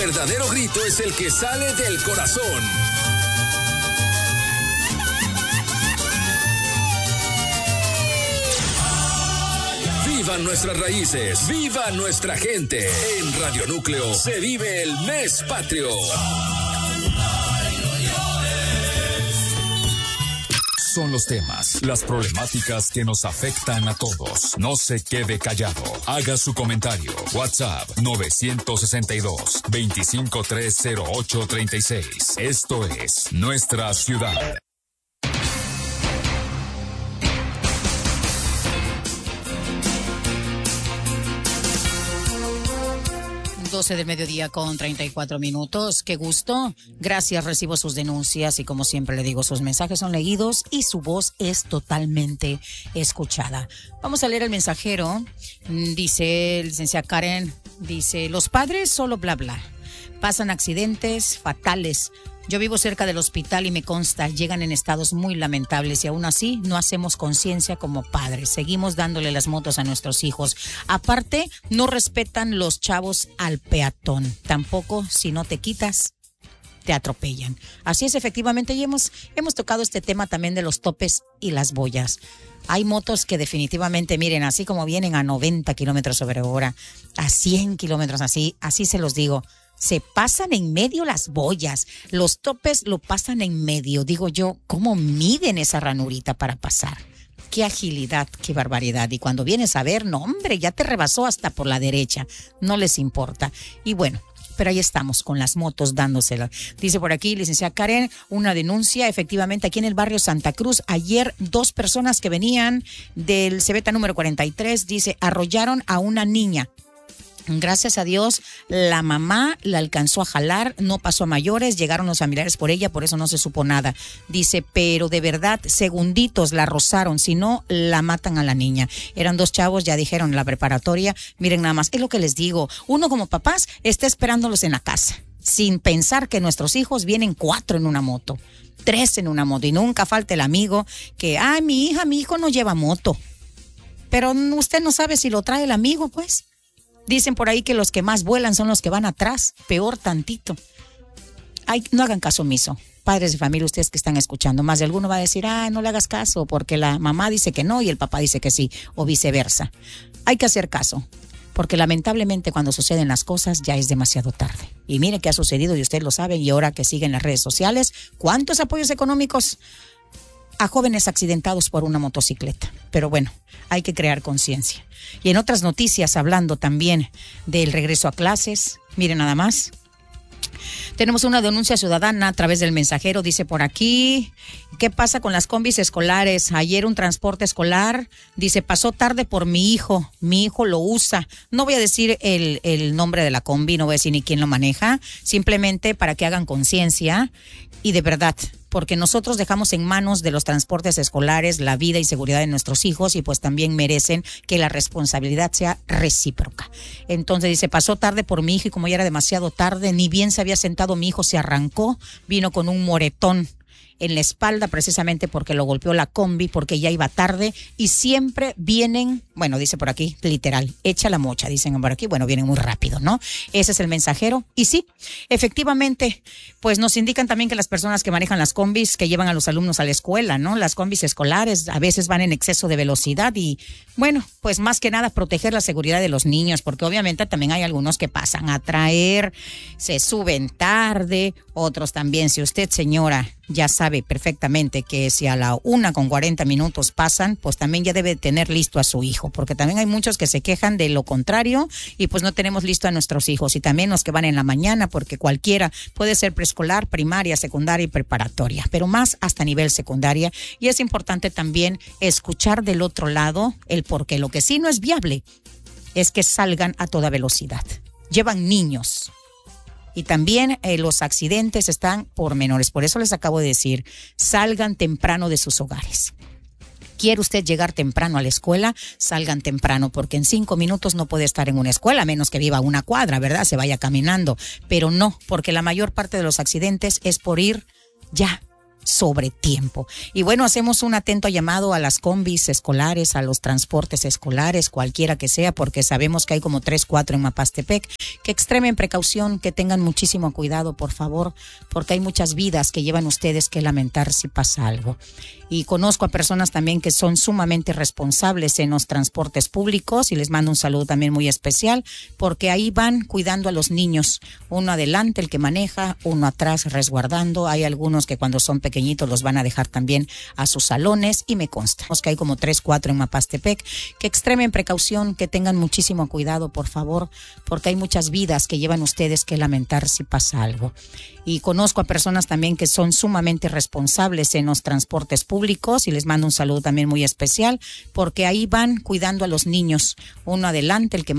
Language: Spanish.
verdadero grito es el que sale del corazón. ¡Vivan nuestras raíces! ¡Viva nuestra gente! En Radio Núcleo se vive el mes patrio. Son los temas, las problemáticas que nos afectan a todos. No se quede callado. Haga su comentario. WhatsApp 963-2530836. Esto es Nuestra Ciudad. 12 del mediodía con 34 minutos. Qué gusto. Gracias, recibo sus denuncias y como siempre le digo, sus mensajes son leídos y su voz es totalmente escuchada. Vamos a leer el mensajero. Dice licenciada Karen, dice, los padres solo bla bla. Pasan accidentes fatales. Yo vivo cerca del hospital y me consta, llegan en estados muy lamentables y aún así no hacemos conciencia como padres. Seguimos dándole las motos a nuestros hijos. Aparte, no respetan los chavos al peatón. Tampoco, si no te quitas, te atropellan. Así es, efectivamente, y hemos tocado este tema también de los topes y las boyas. Hay motos que definitivamente, miren, así como vienen a 90 kilómetros sobre hora, a 100 kilómetros, así se los digo. Se pasan en medio las boyas, los topes lo pasan en medio. Digo yo, ¿cómo miden esa ranurita para pasar? Qué agilidad, qué barbaridad. Y cuando vienes a ver, no hombre, ya te rebasó hasta por la derecha. No les importa. Y bueno, pero ahí estamos con las motos dándosela. Dice por aquí, licenciada Karen, una denuncia, efectivamente, aquí en el barrio Santa Cruz. Ayer 2 personas que venían del Cebeta número 43, dice, arrollaron a una niña. Gracias a Dios, la mamá la alcanzó a jalar, no pasó a mayores, llegaron los familiares por ella, por eso no se supo nada. Dice, pero de verdad, segunditos la rozaron, si no, la matan a la niña. Eran 2 chavos, ya dijeron en la preparatoria. Miren nada más, es lo que les digo, uno como papás está esperándolos en la casa, sin pensar que nuestros hijos vienen 4 en una moto, 3 en una moto, y nunca falta el amigo que, mi hijo no lleva moto. Pero usted no sabe si lo trae el amigo, pues. Dicen por ahí que los que más vuelan son los que van atrás, peor tantito. No hagan caso omiso. Padres de familia, ustedes que están escuchando, más de alguno va a decir, no le hagas caso, porque la mamá dice que no y el papá dice que sí, o viceversa. Hay que hacer caso, porque lamentablemente cuando suceden las cosas ya es demasiado tarde. Y mire qué ha sucedido y usted lo sabe, y ahora que siguen las redes sociales, ¿cuántos apoyos económicos a jóvenes accidentados por una motocicleta? Pero bueno, hay que crear conciencia. Y en otras noticias, hablando también del regreso a clases, miren nada más. Tenemos una denuncia ciudadana a través del mensajero, dice por aquí, ¿qué pasa con las combis escolares? Ayer un transporte escolar, dice, pasó tarde por mi hijo lo usa. No voy a decir el nombre de la combi, no voy a decir ni quién lo maneja, simplemente para que hagan conciencia y de verdad, porque nosotros dejamos en manos de los transportes escolares la vida y seguridad de nuestros hijos y pues también merecen que la responsabilidad sea recíproca. Entonces dice, pasó tarde por mi hijo y como ya era demasiado tarde, ni bien se había sentado mi hijo, se arrancó, vino con un moretón en la espalda precisamente porque lo golpeó la combi, porque ya iba tarde y siempre vienen, bueno, dice por aquí, literal, echa la mocha, dicen por aquí, bueno, vienen muy rápido, ¿no? Ese es el mensajero y sí, efectivamente, pues nos indican también que las personas que manejan las combis, que llevan a los alumnos a la escuela, ¿no? Las combis escolares a veces van en exceso de velocidad y, bueno, pues más que nada proteger la seguridad de los niños, porque obviamente también hay algunos que pasan a traer, se suben tarde, otros también, si usted, señora, ya sabe perfectamente que si a la 1:40 pasan, pues también ya debe tener listo a su hijo, porque también hay muchos que se quejan de lo contrario y pues no tenemos listo a nuestros hijos y también los que van en la mañana, porque cualquiera puede ser preescolar, primaria, secundaria y preparatoria, pero más hasta nivel secundaria y es importante también escuchar del otro lado el por qué. Lo que sí no es viable es que salgan a toda velocidad. Llevan niños. Y también los accidentes están por menores. Por eso les acabo de decir, salgan temprano de sus hogares. ¿Quiere usted llegar temprano a la escuela? Salgan temprano, porque en 5 minutos no puede estar en una escuela, a menos que viva a una cuadra, ¿verdad? Se vaya caminando. Pero no, porque la mayor parte de los accidentes es por ir ya. sobre tiempo. Y bueno, hacemos un atento llamado a las combis escolares, a los transportes escolares, cualquiera que sea, porque sabemos que hay como 3, 4 en Mapastepec, que extremen precaución, que tengan muchísimo cuidado, por favor, porque hay muchas vidas que llevan ustedes que lamentar si pasa algo. Y conozco a personas también que son sumamente responsables en los transportes públicos y les mando un saludo también muy especial, porque ahí van cuidando a los niños, uno adelante, el que maneja, uno atrás resguardando. Hay algunos que cuando son pequeñitos los van a dejar también a sus salones y me consta que hay como 3, 4 en Mapastepec, que extremen precaución, que tengan muchísimo cuidado, por favor, porque hay muchas vidas que llevan ustedes que lamentar si pasa algo. Y conozco a personas también que son sumamente responsables en los transportes públicos y les mando un saludo también muy especial, porque ahí van cuidando a los niños, uno adelante, el que